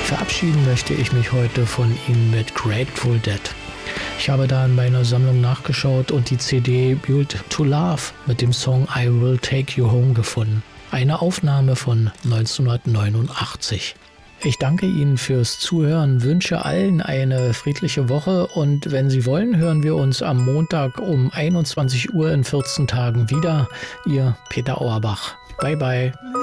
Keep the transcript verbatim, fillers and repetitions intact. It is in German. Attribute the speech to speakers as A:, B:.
A: Verabschieden möchte ich mich heute von Ihnen mit Grateful Dead. Ich habe da in meiner Sammlung nachgeschaut und die C D Built to Love mit dem Song I Will Take You Home gefunden. Eine Aufnahme von neunzehnhundertneunundachtzig. Ich danke Ihnen fürs Zuhören, wünsche allen eine friedliche Woche und wenn Sie wollen, hören wir uns am Montag um einundzwanzig Uhr in vierzehn Tagen wieder. Ihr Peter Auerbach. Bye bye.